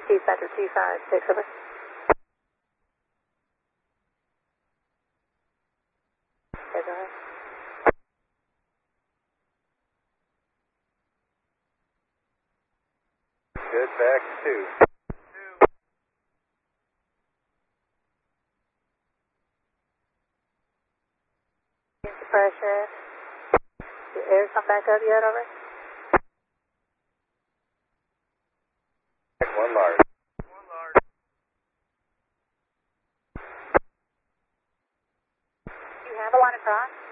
T Center 256, over. Okay, go ahead. Good, back 2. Suppression. The air come back up yet, over? One large. You have a line across?